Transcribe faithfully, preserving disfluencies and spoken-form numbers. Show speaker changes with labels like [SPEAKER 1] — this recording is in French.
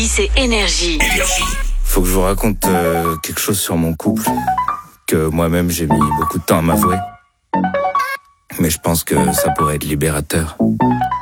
[SPEAKER 1] C'est Énergie.
[SPEAKER 2] Faut que je vous raconte euh, quelque chose sur mon couple que moi-même j'ai mis beaucoup de temps à m'avouer. Mais je pense que ça pourrait être libérateur.